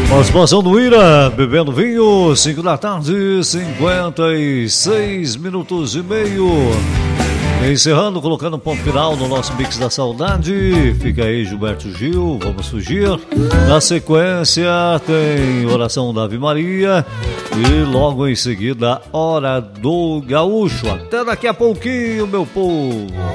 Participação do Ira, bebendo vinho, 5 da tarde, 56 minutos e meio. Encerrando, colocando um ponto final no nosso Mix da Saudade. Fica aí Gilberto Gil, vamos fugir. Na sequência tem oração da Ave Maria e logo em seguida Hora do Gaúcho. Até daqui a pouquinho, meu povo.